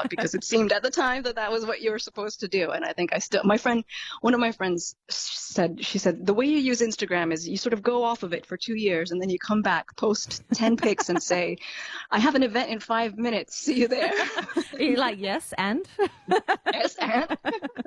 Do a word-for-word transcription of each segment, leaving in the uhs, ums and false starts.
about, because it seemed at the time that that was what you were supposed to do. And I think I still, my friend, one of my friends said, she said, the way you use Instagram is you sort of go off of it for two years and then you come back, post ten pics and say, I have an event in five minutes. See you there. You're like, yes, and? Yes, and?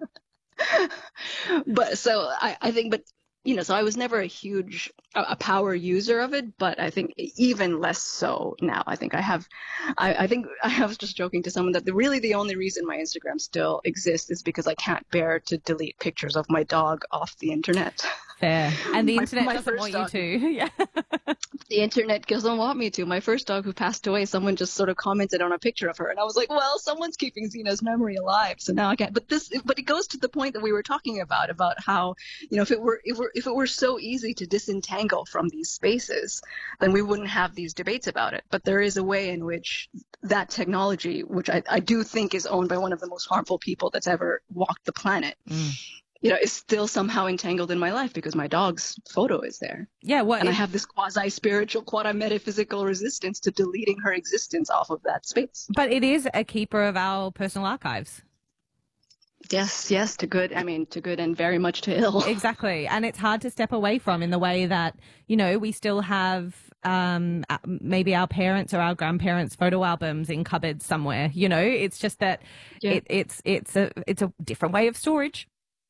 But so I, I think, but you know, so I was never a huge a, a power user of it, but I think even less so now. I think I have, I, I think I was just joking to someone that the, really the only reason my Instagram still exists is because I can't bear to delete pictures of my dog off the internet. Fair. And the My- internet my doesn't first want dog- you to. Yeah. The internet doesn't want me to. My first dog who passed away, someone just sort of commented on a picture of her, and I was like, well, someone's keeping Xena's memory alive, so now I can't. But this, but it goes to the point that we were talking about, about how, you know, if it were, if it were, if it were so easy to disentangle from these spaces, then we wouldn't have these debates about it. But there is a way in which that technology, which I, I do think is owned by one of the most harmful people that's ever walked the planet, Mm. you know, is still somehow entangled in my life because my dog's photo is there. Yeah, well, And it- I have this quasi-spiritual, quasi-metaphysical resistance to deleting her existence off of that space. but it is a keeper of our personal archives. Yes, yes, to good. I mean, to good and very much to ill. Exactly. And it's hard to step away from in the way that, you know, we still have um, uh, maybe our parents or our grandparents' photo albums in cupboards somewhere. You know, it's just that Yeah. it, it's it's a it's a different way of storage.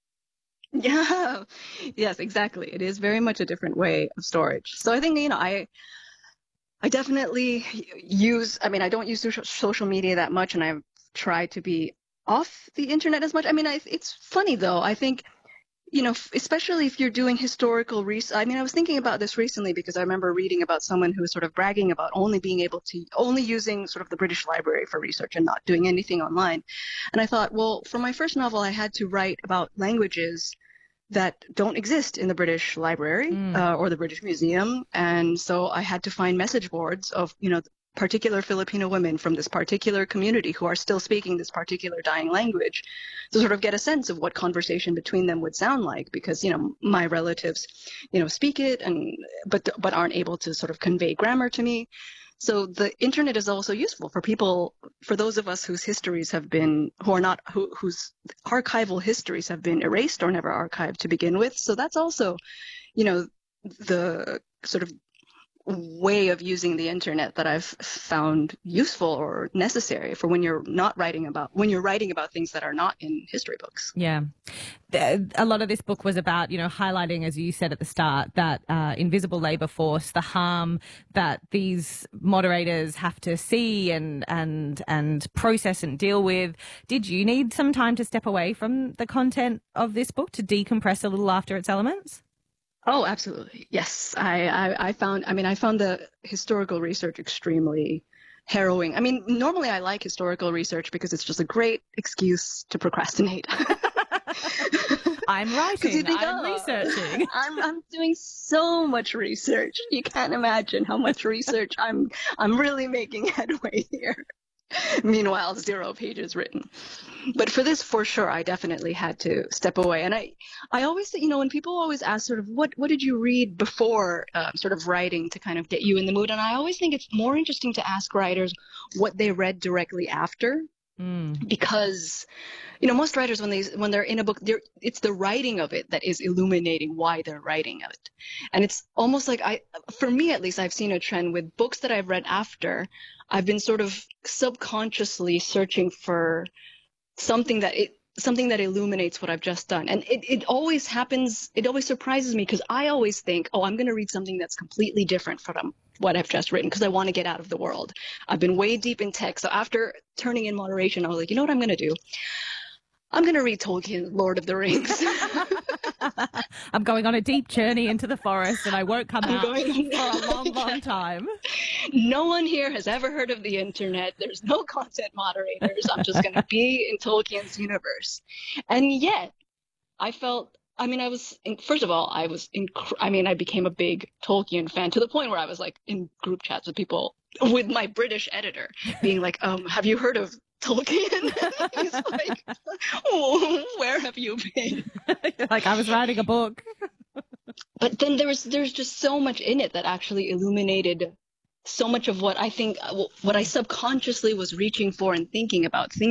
Yeah, yes, exactly. It is very much a different way of storage. So I think, you know, I I definitely use, I mean, I don't use social social media that much, and I've tried to be off the internet as much. I mean, I, it's funny though. I think, you know, f- especially if you're doing historical research. I mean, I was thinking about this recently because I remember reading about someone who was sort of bragging about only being able to, only using sort of the British Library for research and not doing anything online. And I thought, well, for my first novel, I had to write about languages that don't exist in the British Library Mm. uh, or the British Museum. And so I had to find message boards of, you know, particular Filipino women from this particular community who are still speaking this particular dying language to sort of get a sense of what conversation between them would sound like, because, you know, my relatives, you know, speak it and but but aren't able to sort of convey grammar to me. So the internet is also useful for people, for those of us whose histories have been, who are not, who, whose archival histories have been erased or never archived to begin with. So that's also, you know, the sort of way of using the internet that I've found useful or necessary for when you're not writing about, when you're writing about things that are not in history books. Yeah. The- A lot of this book was about, you know, highlighting, as you said at the start, that uh, invisible labour force, the harm that these moderators have to see and, and, and process and deal with. Did you need some time to step away from the content of this book to decompress a little after its elements? Oh, absolutely. Yes. I, I, I found, I mean, I found the historical research extremely harrowing. I mean, normally I like historical research because it's just a great excuse to procrastinate. I'm 'Cause writing, you think, I'm oh, researching. I'm I'm doing so much research. You can't imagine how much research I'm I'm really making headway here. Meanwhile, zero pages written. But for this, for sure, I definitely had to step away. And I, I always, you know, when people always ask sort of what, what did you read before uh, sort of writing to kind of get you in the mood? And I always think it's more interesting to ask writers what they read directly after. Mm. Because, you know, most writers, when they when they're in a book, they're, it's the writing of it that is illuminating why they're writing it. And it's almost like I, for me at least, I've seen a trend with books that I've read after. I've been sort of subconsciously searching for something that it something that illuminates what I've just done. And it, it always happens, it always surprises me because I always think, oh, I'm going to read something that's completely different from what I've just written because I want to get out of the world. I've been way deep in tech. So after turning in moderation, I was like, you know what I'm going to do? I'm going to read Tolkien, Lord of the Rings. I'm going on a deep journey into the forest and I won't come I'm out going- for a long, long time. No one here has ever heard of the internet. There's no content moderators. I'm just going to be in Tolkien's universe. And yet, I felt, I mean, I was, in, first of all, I was, inc- I mean, I became a big Tolkien fan to the point where I was like in group chats with people, with my British editor, being like, um, have you heard of Tolkien? He's like, oh, where have you been? Like I was writing a book. But then there was, there's just so much in it that actually illuminated so much of what I think, what I subconsciously was reaching for and thinking about,